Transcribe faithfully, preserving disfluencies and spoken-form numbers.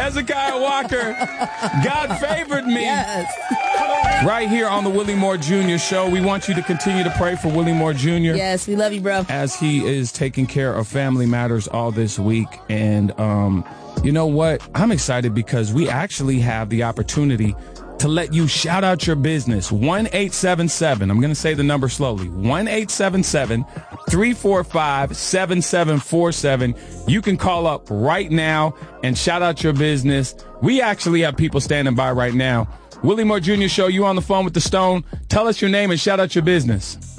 Hezekiah Walker, God favored me. Yes. Right here on the Willie Moore Junior Show. We want you to continue to pray for Willie Moore Junior Yes, we love you, bro. As he is taking care of family matters all this week. And um, you know what? I'm excited because we actually have the opportunity to let you shout out your business. one eight seven seven, I'm going to say the number slowly, one eight seven seven, three four five, seven seven four seven. You can call up right now and shout out your business. We actually have people standing by right now. Willie Moore Junior Show, you on the phone with the Stone. Tell us your name and shout out your business.